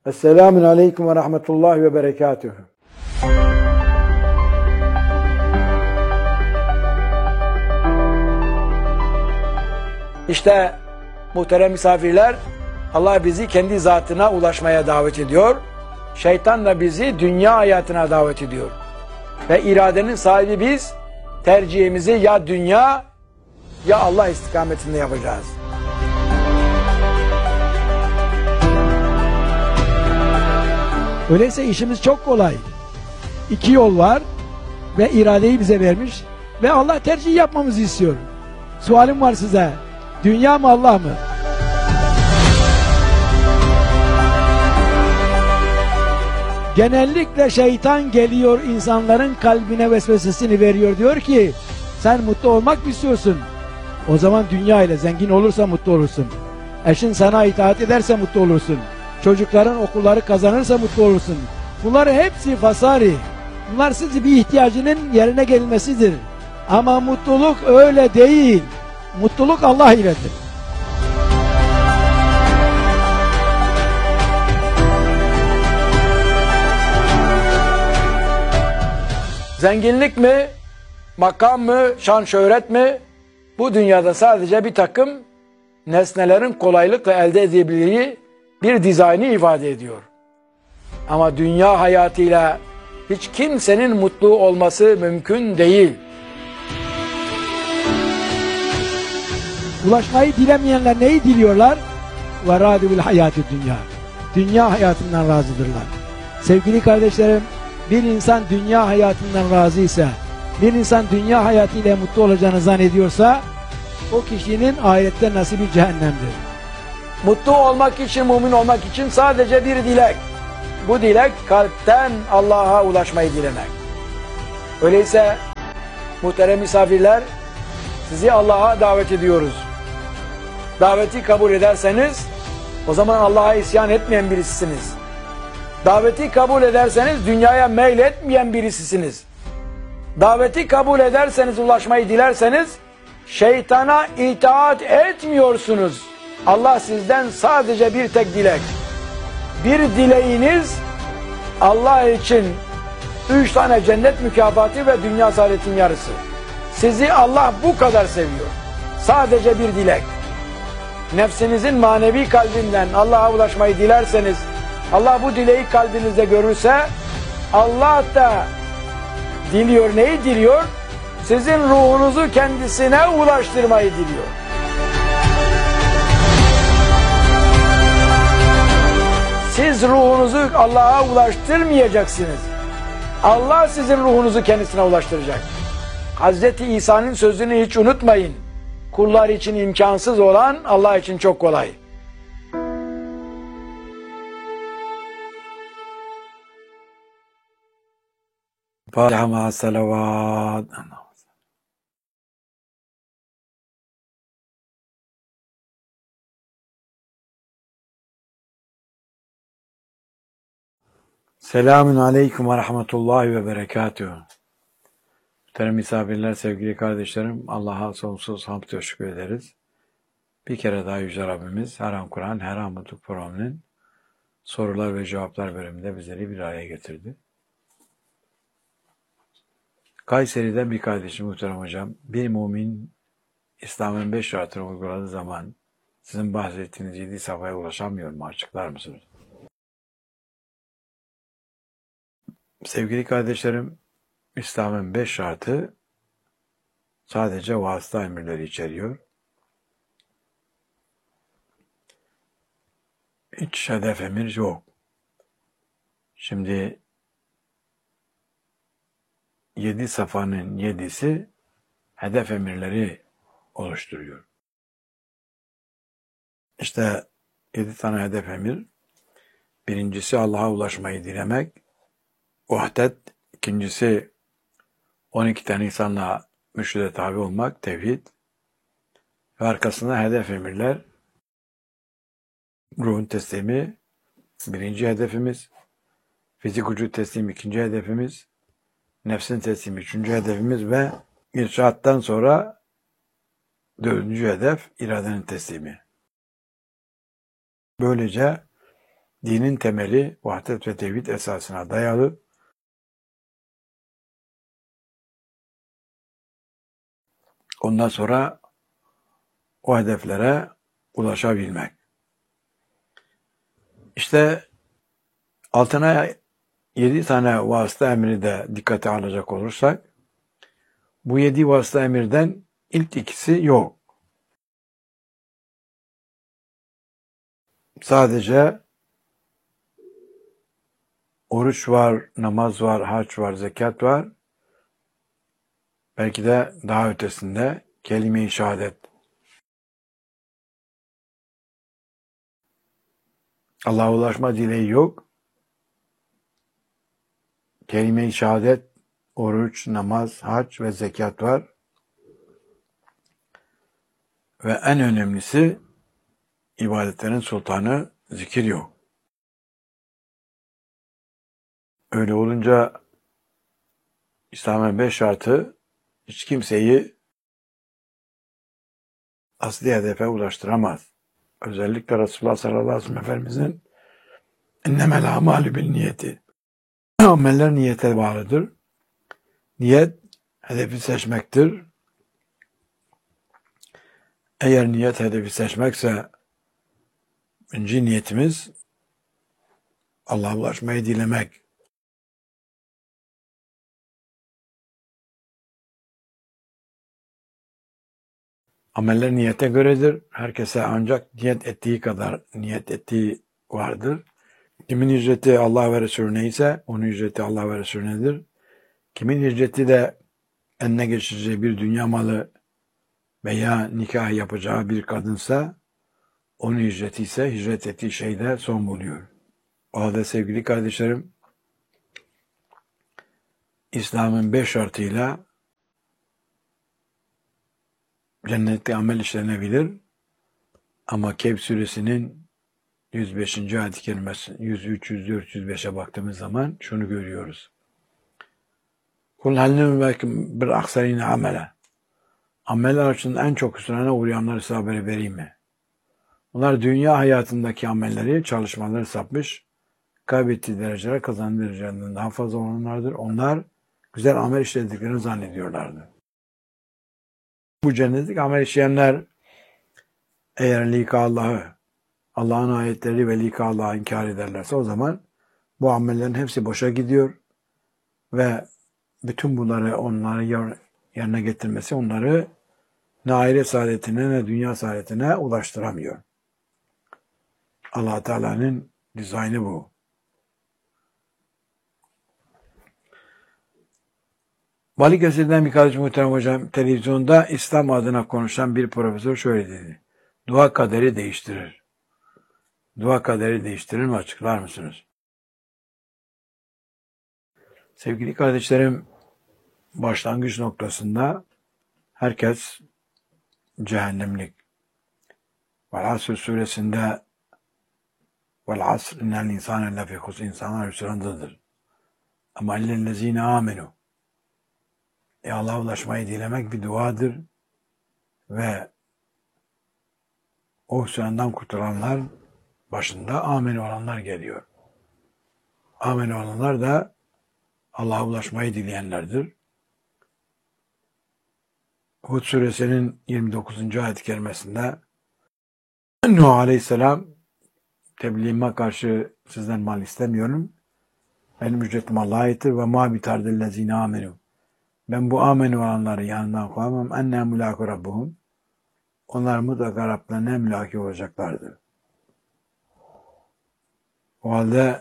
Esselamun Aleyküm ve Rahmetullahi ve Berekatühü. İşte muhterem misafirler, Allah bizi kendi zatına ulaşmaya davet ediyor. Şeytan da bizi dünya hayatına davet ediyor. Ve iradenin sahibi biz, tercihimizi ya dünya ya Allah istikametinde yapacağız. Öyleyse işimiz çok kolay. İki yol var ve iradeyi bize vermiş ve Allah tercih yapmamızı istiyor. Sualim var size. Dünya mı Allah mı? Genellikle şeytan geliyor, insanların kalbine vesvesesini veriyor. Diyor ki sen mutlu olmak mı istiyorsun? O zaman dünya ile zengin olursa mutlu olursun. Eşin sana itaat ederse mutlu olursun. Çocukların okulları kazanırsa mutlu olursun. Bunlar hepsi fasari. Bunlar sizi bir ihtiyacının yerine gelmesidir. Ama mutluluk öyle değil. Mutluluk Allah iledir. Zenginlik mi, makam mı, şan şöhret mi? Bu dünyada sadece bir takım nesnelerin kolaylıkla elde edebildiği bir dizaynı ifade ediyor. Ama dünya hayatıyla hiç kimsenin mutlu olması mümkün değil. Ulaşmayı dilemeyenler neyi diliyorlar? وَرَادُ بِالْحَيَاتِ dünya. Dünya hayatından razıdırlar. Sevgili kardeşlerim, bir insan dünya hayatından razıysa, bir insan dünya hayatıyla mutlu olacağını zannediyorsa, o kişinin ahirette nasibi cehennemdir. Mutlu olmak için, mümin olmak için sadece bir dilek. Bu dilek kalpten Allah'a ulaşmayı dilemek. Öyleyse muhterem misafirler, sizi Allah'a davet ediyoruz. Daveti kabul ederseniz o zaman Allah'a isyan etmeyen birisisiniz. Daveti kabul ederseniz dünyaya meyletmeyen birisisiniz. Daveti kabul ederseniz, ulaşmayı dilerseniz şeytana itaat etmiyorsunuz. Allah sizden sadece bir tek dilek. Bir dileğiniz Allah için 3 tane cennet mükafatı ve dünya saadetin yarısı. Sizi Allah bu kadar seviyor. Sadece bir dilek. Nefsinizin manevi kalbinden Allah'a ulaşmayı dilerseniz, Allah bu dileği kalbinizde görürse, Allah da diliyor. Neyi diliyor? Sizin ruhunuzu kendisine ulaştırmayı diliyor. Siz ruhunuzu Allah'a ulaştırmayacaksınız. Allah sizin ruhunuzu kendisine ulaştıracak. Hazreti İsa'nın sözünü hiç unutmayın. Kullar için imkansız olan Allah için çok kolay. Fatiha ma salavat. Selamun Aleyküm ve Rahmetullahi ve Berekatühü. Muhterem misafirler, sevgili kardeşlerim, Allah'a sonsuz hamd ve şükür ederiz. Bir kere daha Yüce Rabbimiz her an Kur'an, her an Mutluluk Programı'nın sorular ve cevaplar bölümünde bizleri bir araya getirdi. Kayseri'den bir kardeşim, muhterem hocam, bir mümin İslam'ın 5 şartını uyguladığı zaman sizin bahsettiğiniz 7 safhaya ulaşamıyor mu? Açıklar mısınız? Sevgili kardeşlerim, İslam'ın 5 şartı sadece vasıta emirleri içeriyor. Hiç hedef emir yok. Şimdi 7 safhanın 7'si hedef emirleri oluşturuyor. İşte 7 tane hedef emir. Birincisi Allah'a ulaşmayı dilemek. Vahdet. İkincisi 12 tane insanla mürşide tabi olmak, tevhid. Ve arkasında hedef emirler. Ruhun teslimi birinci hedefimiz. Fizik vücut teslim ikinci hedefimiz. Nefsin teslimi üçüncü hedefimiz ve irşattan sonra dördüncü hedef iradenin teslimi. Böylece Dinin temeli vahdet ve tevhid esasına dayalı. Ondan sonra o hedeflere ulaşabilmek. İşte altına 7 tane vasıta emri de dikkate alacak olursak, bu 7 vasıta emirden ilk ikisi yok. Sadece oruç var, namaz var, hac var, zekat var. Belki de daha ötesinde kelime-i şehadet. Allah'a ulaşma dileği yok. Kelime-i şehadet, oruç, namaz, hac ve zekat var. Ve en önemlisi ibadetlerin sultanı zikir yok. Öyle olunca İslam'ın 5 şartı hiç kimseyi asli hedefe ulaştıramaz. Özellikle Resulullah sallallahu aleyhi ve sellem Efendimizin innemel amalü bil niyeti. Ameller niyete bağlıdır. Niyet hedefi seçmektir. Eğer niyet hedefi seçmekse birinci niyetimiz Allah'a ulaşmayı dilemek. Ameller niyete göredir. Herkese ancak niyet ettiği kadar niyet ettiği vardır. Kimin hicreti Allah ve Resulüne ise onun hicreti Allah ve Resulünedir. Kimin hicreti de eline geçireceği bir dünya malı veya nikah yapacağı bir kadınsa onun hicreti ise hicret ettiği şeyde son buluyor. O halde sevgili kardeşlerim, İslam'ın 5 şartıyla cennette amel işlenebilir ama Kehf suresinin 105. ayet-i kerimesi 103, 104, 105'e baktığımız zaman şunu görüyoruz. Kul hal nübeküm bir aksarine amele. Ameller açısından en çok hüsrana uğrayanları size haberi vereyim mi? Bunlar dünya hayatındaki amelleri, çalışmaları sapmış, kaybettiği dereceler kazandığı derecelerinden daha fazla olanlardır. Onlar güzel amel işlediklerini zannediyorlardı. Bu cennetlik amel işleyenler eğer lika Allah'ı, Allah'ın ayetleri ve lika Allah'ı inkar ederlerse o zaman bu amellerin hepsi boşa gidiyor ve bütün bunları onları yerine getirmesi onları ne ahiret saadetine ne dünya saadetine ulaştıramıyor. Allah Teala'nın dizaynı bu. Balıkesir'den bir kardeşim muhterem hocam televizyonda İslam adına konuşan bir profesör şöyle dedi. Dua kaderi değiştirir. Dua kaderi değiştirir mi? Açıklar mısınız? Sevgili kardeşlerim, başlangıç noktasında herkes cehennemlik. Vel-Asr suresinde vel-Asr innel insane lefî husr, insanlar hüsrandadır. Ama illellezîne âmenû. Allah'a ulaşmayı dilemek bir duadır ve o hüsrandan kurtulanlar başında amen olanlar geliyor. Amen olanlar da Allah'a ulaşmayı dileyenlerdir. Hud suresinin 29. ayet-i kerimesinde Nuh aleyhisselam tebliğime karşı sizden mal istemiyorum. Benim ücretim Allah'a aittir ve ma bitardellezine amenu. Ben bu amen olanları yanından koymam. Enne mülâku rabbuhum. Onlar mutlaka Rablerine mülâki olacaklardır. O halde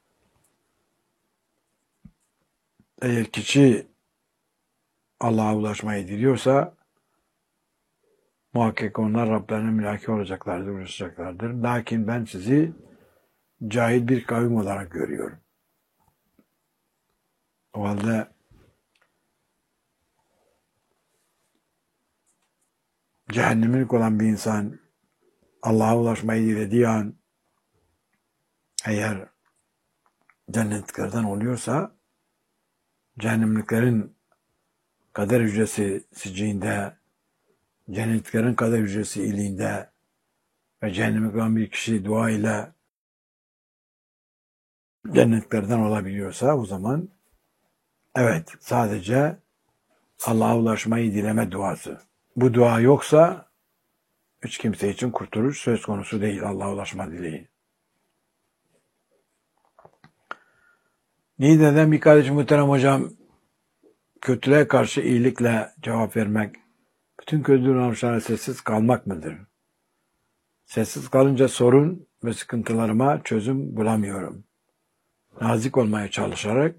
eğer kişi Allah'a ulaşmayı diliyorsa muhakkak onlar Rablerine mülâki olacaklardır, ulaşacaklardır. Lakin ben sizi cahil bir kavim olarak görüyorum. O halde cehennemlik olan bir insan Allah'a ulaşmayı dilediği an eğer cennetliklerden oluyorsa cehennemliklerin kader hücresi sicinde, cennetliklerin kader hücresi iliğinde ve cehennemlik olan bir kişi dua ile cennetlerden olabiliyorsa o zaman evet, sadece Allah'a ulaşmayı dileme duası. Bu dua yoksa hiç kimse için kurtuluş söz konusu değil, Allah'a ulaşma dileği. Niğde'den bir kardeşim, muhterem hocam, kötülüğe karşı iyilikle cevap vermek, bütün kötü davranışlara sessiz kalmak mıdır? Sessiz kalınca sorun ve sıkıntılarıma çözüm bulamıyorum. Nazik olmaya çalışarak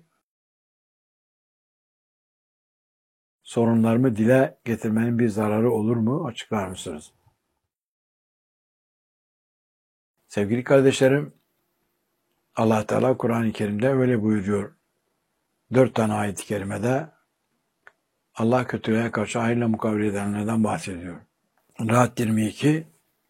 sorunlarımı dile getirmenin bir zararı olur mu? Açıklar mısınız? Sevgili kardeşlerim, Allah Teala Kur'an-ı Kerim'de öyle buyuruyor. 4 tane ayet-i kerimede Allah kötülüğe karşı hayırla mukabele edenlerden bahsediyor. Rahat 22,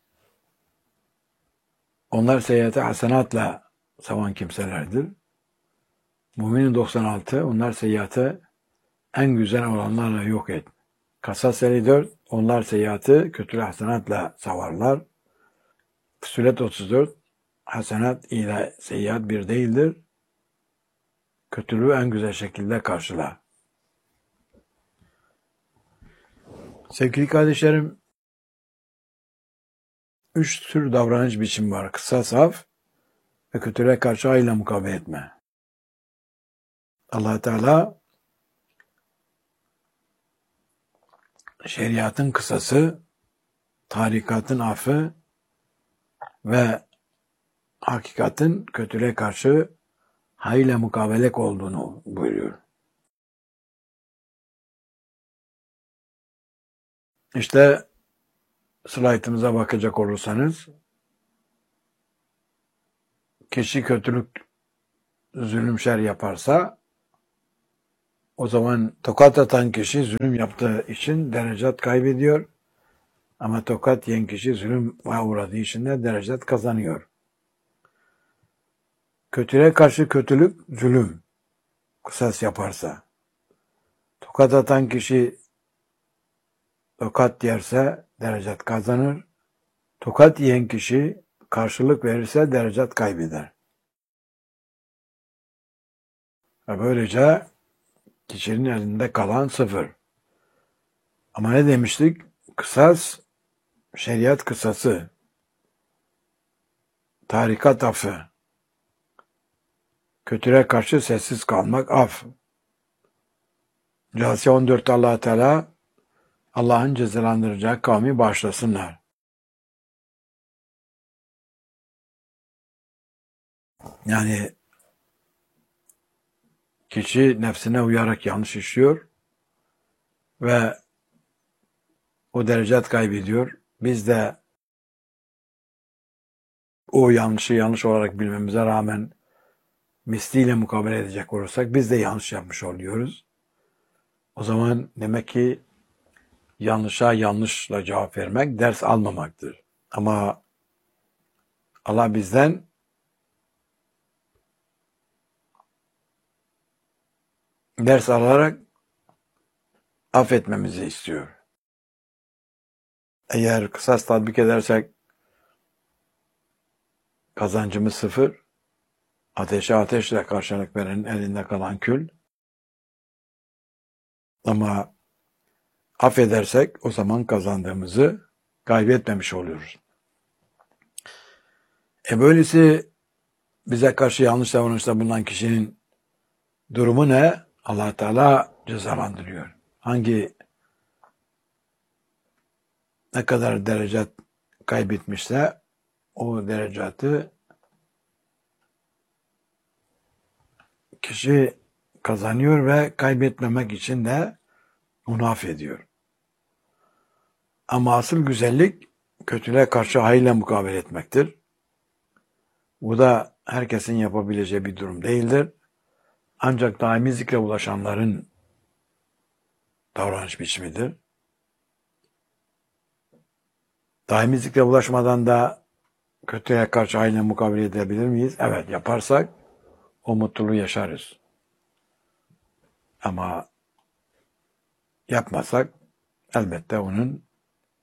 onlar seyyate hasenatla savan kimselerdir. Müminin 96, onlar seyyatı en güzel olanlarla yok et. Kasas 54, onlar seyyatı kötülüğü hasenatla savarlar. Füsilet 34, hasenat ile seyyat bir değildir. Kötülüğü en güzel şekilde karşıla. Sevgili kardeşlerim, 3 tür davranış biçimi var. Kısas, af ve kötülüğe karşı hayırla mukabele etme. Allah Teala şeriatın kısası, tarikatın affı ve hakikatin kötülüğe karşı hayırla mukabelek olduğunu buyuruyor. İşte slaytımıza bakacak olursanız, kişi kötülük, zulüm, şer yaparsa o zaman tokat atan kişi zulüm yaptığı için derecat kaybediyor. Ama tokat yiyen kişi zulüm uğradığı için de derecat kazanıyor. Kötülüğe karşı kötülük, zulüm, kısas yaparsa. Tokat atan kişi tokat yerse derecat kazanır. Tokat yiyen kişi karşılık verirse derecat kaybeder. Ve böylece kişinin elinde kalan sıfır. Ama ne demiştik? Kısas, şeriat kısası, tarikat affı, kötülüğe karşı sessiz kalmak af. Câsiye 14'te Allah Teala Allah'ın cezalandıracağı kavmi bağışlasınlar. Yani kişi nefsine uyarak yanlış işliyor ve o derecat kaybediyor. Biz de o yanlışı yanlış olarak bilmemize rağmen misliyle mukabele edecek olursak biz de yanlış yapmış oluyoruz. O zaman demek ki yanlışa yanlışla cevap vermek ders almamaktır. Ama Allah bizden ders alarak affetmemizi istiyor. Eğer kısas tatbik edersek kazancımız sıfır, ateşe ateşle karşılık verenin elinde kalan kül. Ama affedersek o zaman kazandığımızı kaybetmemiş oluyoruz. Böylesi bize karşı yanlış davranışta bulunan kişinin durumu ne? Allah Teala cezalandırıyor. Ne kadar derecat kaybetmişse o derecatı kişi kazanıyor ve kaybetmemek için de onu affediyor. Ama asıl güzellik kötülüğe karşı hayırla mukabele etmektir. Bu da herkesin yapabileceği bir durum değildir. Ancak daimi zikre ulaşanların davranış biçimidir. Daimi zikre ulaşmadan da kötüye karşı hayırla mukabele edebilir miyiz? Evet, yaparsak o mutluluğu yaşarız. Ama yapmasak elbette onun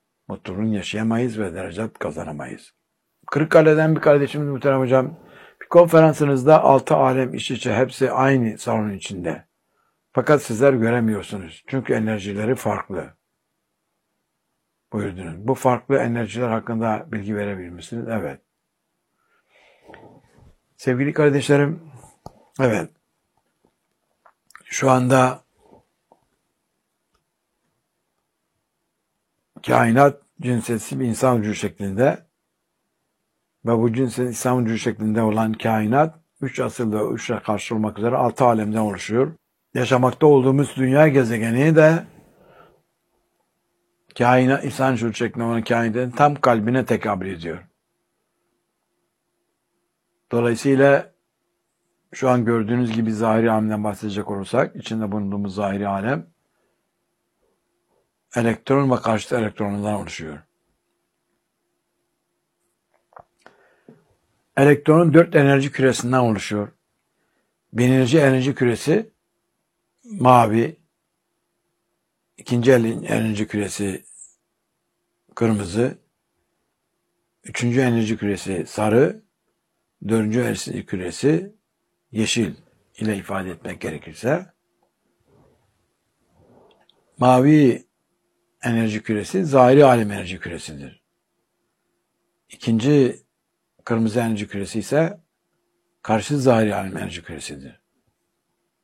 mutluluğunu yaşayamayız ve derecat kazanamayız. Kırıkkale'den bir kardeşimiz, muhterem hocam, bir Konferansınızda 6 alem iç içe, hepsi aynı salonun içinde. Fakat sizler göremiyorsunuz. Çünkü enerjileri farklı. Buyurdunuz. Bu farklı enerjiler hakkında bilgi verebilir misiniz? Evet. Sevgili kardeşlerim, evet. Şu anda kainat cinsiyetsi bir insan vücudu şeklinde ve bu cinsiyet insan vücudu şeklinde olan kainat 3 asıl ve 3 karşı olmak üzere 6 alemden oluşuyor. Yaşamakta olduğumuz dünya gezegeni de kainat, insan vücudu şeklinde olan kainatın tam kalbine tekabül ediyor. Dolayısıyla şu an gördüğünüz gibi zahiri alemden bahsedecek olursak, içinde bulunduğumuz zahiri alem elektron ve karşıt elektronlardan oluşuyor. Elektronun 4 enerji küresinden oluşuyor. Birinci enerji küresi mavi, ikinci enerji küresi kırmızı, üçüncü enerji küresi sarı, dördüncü enerji küresi yeşil ile ifade etmek gerekirse. Mavi enerji küresi zahiri alem enerji küresidir. İkinci kırmızı enerji küresi ise karşı zahiri alem enerji küresidir.